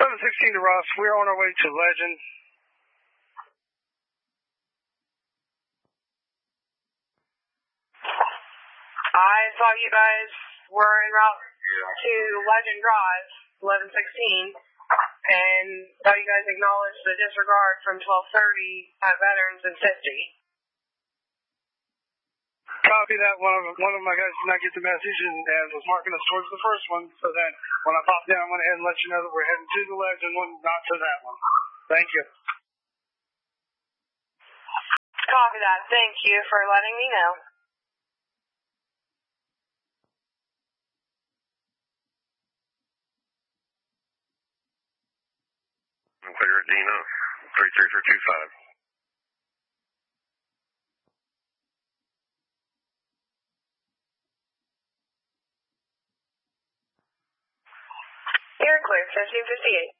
1116 to Ross. We're on our way to Legend. I thought you guys were en route to Legend Drive, 1116, and thought you guys acknowledged the disregard from 1230 at Veterans and 50. Copy that. One of my guys did not get the message and was marking us towards the first one, so then when I popped down, I went ahead and let you know that we're heading to the Legend one, not to that one. Thank you. Copy that. Thank you for letting me know. Clear at Dino, 33425. You're clear, 1558.